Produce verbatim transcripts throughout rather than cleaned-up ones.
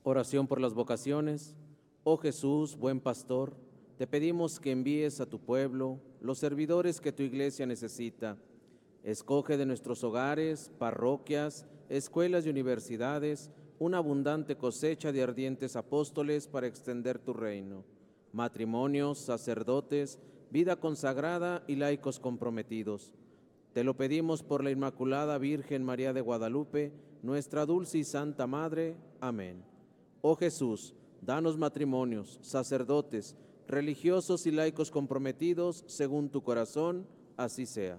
Oración por las vocaciones. Oh Jesús, buen pastor, te pedimos que envíes a tu pueblo los servidores que tu iglesia necesita. Escoge de nuestros hogares, parroquias, escuelas y universidades una abundante cosecha de ardientes apóstoles para extender tu reino. Matrimonios, sacerdotes, vida consagrada y laicos comprometidos. Te lo pedimos por la Inmaculada Virgen María de Guadalupe, nuestra dulce y santa Madre. Amén. Oh Jesús, danos matrimonios, sacerdotes, religiosos y laicos comprometidos según tu corazón, así sea.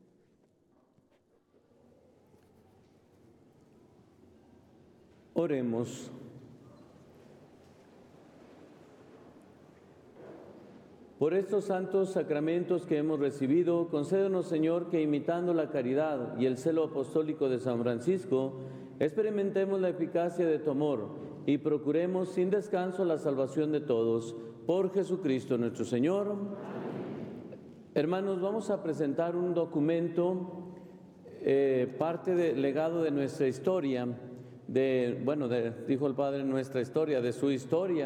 Oremos. Por estos santos sacramentos que hemos recibido, concédenos, Señor, que imitando la caridad y el celo apostólico de San Francisco, experimentemos la eficacia de tu amor y procuremos sin descanso la salvación de todos. Por Jesucristo nuestro Señor. Amén. Hermanos, vamos a presentar un documento, eh, parte del legado de nuestra historia, de, bueno, de, dijo el Padre, nuestra historia, de su historia.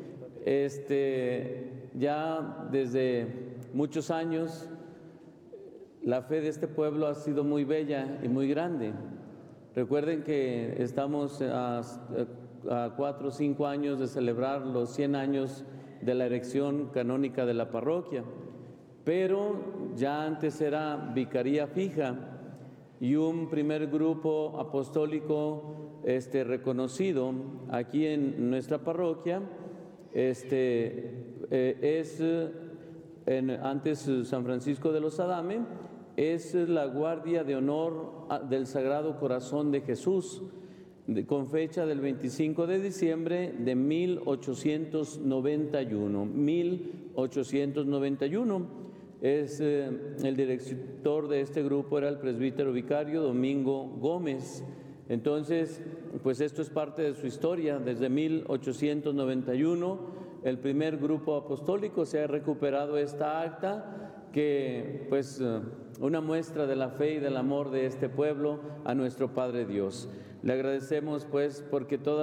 Este, ya desde muchos años, la fe de este pueblo ha sido muy bella y muy grande. Recuerden que estamos a, a cuatro o cinco años de celebrar los cien años de la erección canónica de la parroquia, pero ya antes era vicaría fija y un primer grupo apostólico este, reconocido aquí en nuestra parroquia. Este, eh, es en, antes San Francisco de los Adame, es la Guardia de Honor del Sagrado Corazón de Jesús, de, con fecha del veinticinco de diciembre de mil ochocientos noventa y uno. mil ochocientos noventa y uno. Es, eh, el director de este grupo era el presbítero vicario Domingo Gómez. Entonces, pues esto es parte de su historia. Desde mil ochocientos noventa y uno, el primer grupo apostólico, se ha recuperado esta acta que, pues, una muestra de la fe y del amor de este pueblo a nuestro Padre Dios. Le agradecemos, pues, porque toda